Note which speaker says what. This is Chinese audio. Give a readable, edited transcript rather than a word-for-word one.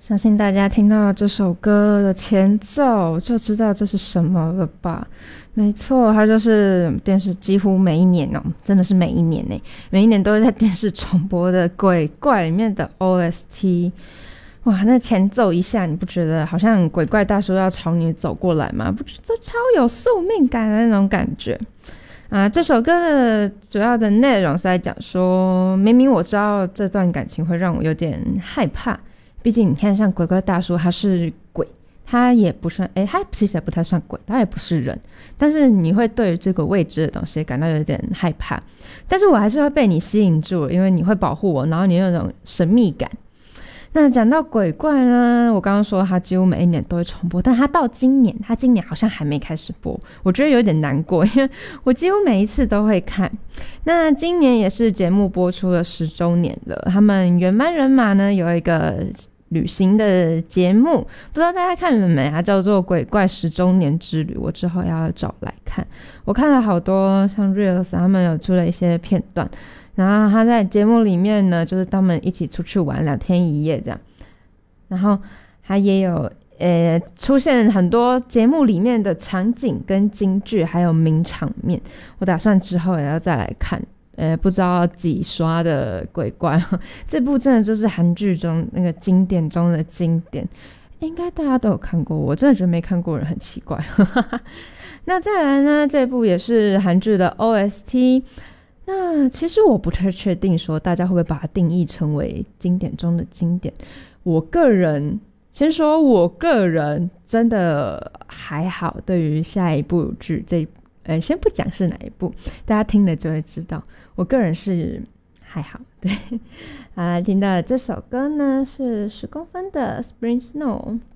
Speaker 1: 相信大家听到这首歌的前奏就知道这是什么了吧？没错，它就是电视几乎每一年哦，真的是每一年耶，每一年都会在电视重播的鬼怪里面的 OST。哇，那前奏一下，你不觉得好像鬼怪大叔要朝你走过来吗？不，这超有宿命感的那种感觉啊！这首歌的主要的内容是在讲说，明明我知道这段感情会让我有点害怕。毕竟你看，像鬼怪大叔他是鬼，他也不算，他其实也不太算鬼，他也不是人，但是你会对于这个未知的东西感到有点害怕，但是我还是会被你吸引住，因为你会保护我，然后你有那种神秘感。那讲到鬼怪呢，我刚刚说他几乎每一年都会重播，但他到今年好像还没开始播，我觉得有点难过，因为我几乎每一次都会看。那今年也是节目播出了10周年了，他们原班人马呢有一个旅行的节目，不知道大家看了没？它叫做《鬼怪10周年之旅》，我之后要找来看。我看了好多像 Reels 他们有出了一些片段，然后他在节目里面呢，就是他们一起出去玩2天1夜这样，然后他也有出现很多节目里面的场景跟金句，还有名场面。我打算之后也要再来看。不知道几刷的鬼怪，这部真的就是韩剧中那个经典中的经典，应该大家都有看过，我真的觉得没看过人很奇怪。那再来呢，这部也是韩剧的 OST， 那其实我不太确定说大家会不会把它定义成为经典中的经典，我个人真的还好，对于下一部剧先不讲是哪一部，大家听了就会知道。我个人是还好，对。听到的这首歌呢是10公分的 Spring Snow。